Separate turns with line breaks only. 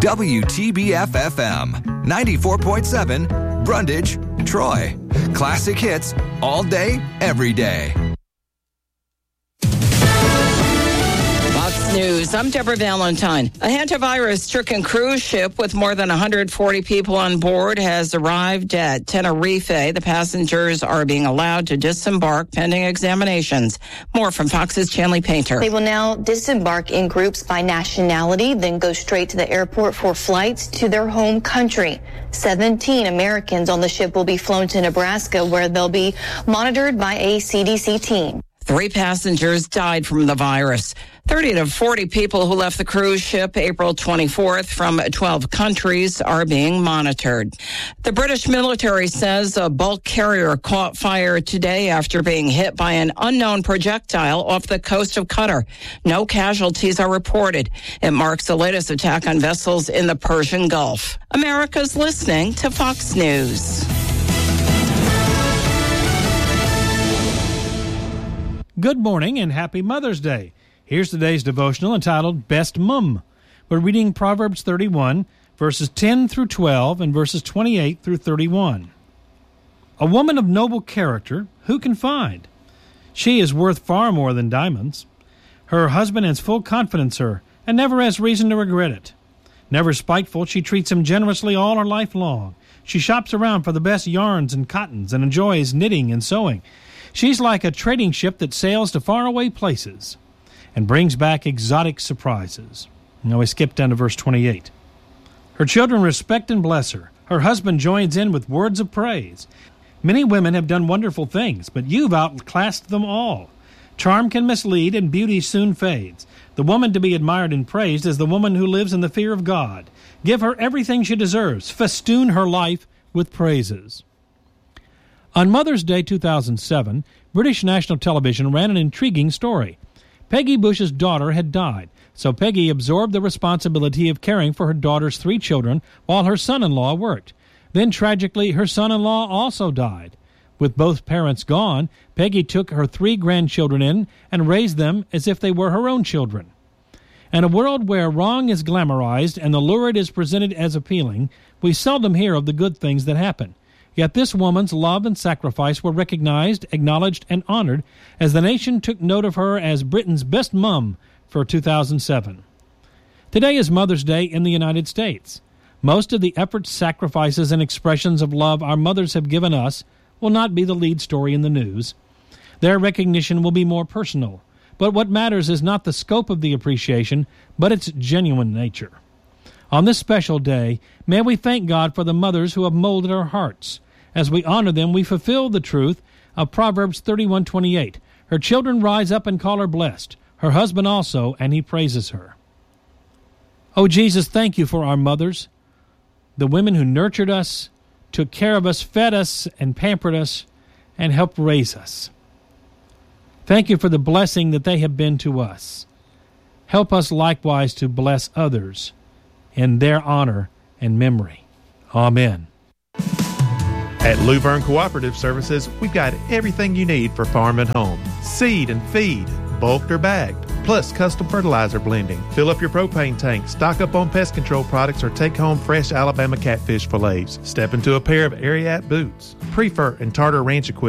WTBF-FM, 94.7, Brundage, Troy. Classic hits all day, every day.
Fox News, I'm Deborah Valentine. A hantavirus-stricken cruise ship with more than 140 people on board has arrived at Tenerife. The passengers are being allowed to disembark pending examinations. More from Fox's Chanley Painter.
They will now disembark in groups by nationality, then go straight to the airport for flights to their home country. 17 Americans on the ship will be flown to Nebraska, where they'll be monitored by a CDC team.
3 passengers died from the virus. 30 to 40 people who left the cruise ship April 24th from 12 countries are being monitored. The British military says a bulk carrier caught fire today after being hit by an unknown projectile off the coast of Qatar. No casualties are reported. It marks the latest attack on vessels in the Persian Gulf. America's listening to Fox News.
Good morning and happy Mother's Day. Here's today's devotional entitled Best Mum. We're reading Proverbs 31, verses 10 through 12 and verses 28 through 31. A woman of noble character, who can find? She is worth far more than diamonds. Her husband has full confidence in her and never has reason to regret it. Never spiteful, she treats him generously all her life long. She shops around for the best yarns and cottons and enjoys knitting and sewing. She's like a trading ship that sails to faraway places and brings back exotic surprises. Now we skip down to verse 28. Her children respect and bless her. Her husband joins in with words of praise. Many women have done wonderful things, but you've outclassed them all. Charm can mislead and beauty soon fades. The woman to be admired and praised is the woman who lives in the fear of God. Give her everything she deserves. Festoon her life with praises. On Mother's Day 2007, British National Television ran an intriguing story. Peggy Bush's daughter had died, so Peggy absorbed the responsibility of caring for her daughter's 3 children while her son-in-law worked. Then, tragically, her son-in-law also died. With both parents gone, Peggy took her 3 grandchildren in and raised them as if they were her own children. In a world where wrong is glamorized and the lurid is presented as appealing, we seldom hear of the good things that happen. Yet this woman's love and sacrifice were recognized, acknowledged, and honored as the nation took note of her as Britain's best mum for 2007. Today is Mother's Day in the United States. Most of the efforts, sacrifices, and expressions of love our mothers have given us will not be the lead story in the news. Their recognition will be more personal. But what matters is not the scope of the appreciation, but its genuine nature. On this special day, may we thank God for the mothers who have molded our hearts. As we honor them, we fulfill the truth of Proverbs 31:28. Her children rise up and call her blessed, her husband also, and he praises her. Oh, Jesus, thank you for our mothers, the women who nurtured us, took care of us, fed us, and pampered us, and helped raise us. Thank you for the blessing that they have been to us. Help us likewise to bless others in their honor and memory. Amen.
At Luverne Cooperative Services, we've got everything you need for farm and home. Seed and feed, bulked or bagged, plus custom fertilizer blending. Fill up your propane tank, stock up on pest control products, or take home fresh Alabama catfish fillets. Step into a pair of Ariat boots, Prefer and Tartar Ranch equipment.